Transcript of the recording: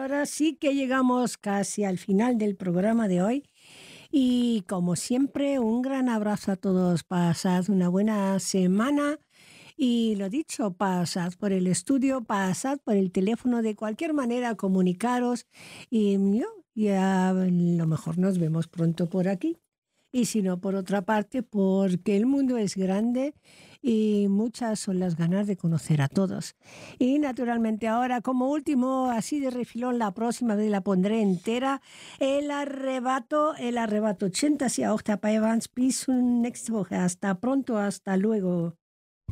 ahora sí que llegamos casi al final del programa de hoy. Y como siempre, un gran abrazo a todos. Pasad una buena semana. Y lo dicho, pasad por el estudio, pasad por el teléfono, de cualquier manera comunicaros. Y yo, ya a lo mejor nos vemos pronto por aquí. Y si no, por otra parte, porque el mundo es grande y muchas son las ganas de conocer a todos. Y naturalmente ahora, como último, así de refilón, la próxima vez la pondré entera, el arrebato 80 y auch dabei waren. Bis nächste Woche. Hasta pronto, hasta luego.